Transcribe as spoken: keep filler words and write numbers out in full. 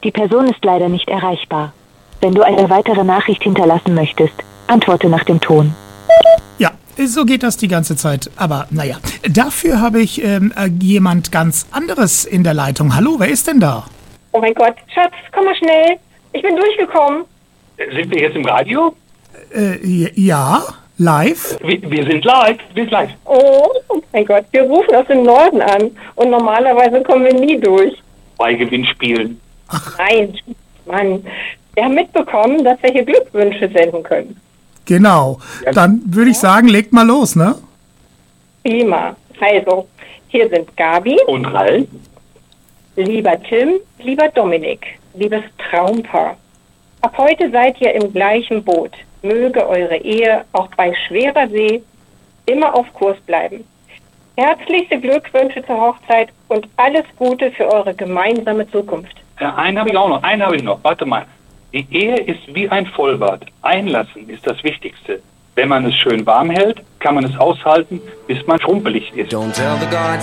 Die Person ist leider nicht erreichbar. Wenn du eine weitere Nachricht hinterlassen möchtest, antworte nach dem Ton. Ja, so geht das die ganze Zeit. Aber naja, dafür habe ich ähm, jemand ganz anderes in der Leitung. Hallo, wer ist denn da? Oh mein Gott, Schatz, komm mal schnell. Ich bin durchgekommen. Sind wir jetzt im Radio? Äh, ja, live? Wir, wir sind live, wir sind live. Oh, oh mein Gott, wir rufen aus dem Norden an. Und normalerweise kommen wir nie durch. Bei Gewinnspielen. Ach. Nein, Mann. Wir haben mitbekommen, dass wir hier Glückwünsche senden können. Genau. Dann würde ich sagen, legt mal los, ne? Prima. Also, hier sind Gabi. Und Ralf? Lieber Tim, lieber Dominik, liebes Traumpaar. Ab heute seid ihr im gleichen Boot. Möge eure Ehe auch bei schwerer See immer auf Kurs bleiben. Herzlichste Glückwünsche zur Hochzeit und alles Gute für eure gemeinsame Zukunft. Ja, einen habe ich auch noch, einen habe ich noch. Warte mal. Die Ehe ist wie ein Vollbad. Einlassen ist das Wichtigste. Wenn man es schön warm hält, kann man es aushalten, bis man schrumpelig ist. Don't tell the gods